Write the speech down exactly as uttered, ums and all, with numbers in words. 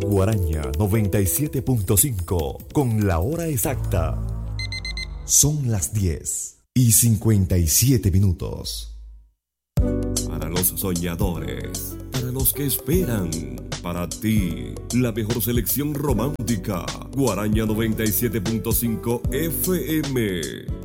Guaraña noventa y siete punto cinco con la hora exacta. Son las diez y cincuenta y siete minutos. Para los soñadores, para los que esperan, para ti, la mejor selección romántica. Guaraña noventa y siete punto cinco F M.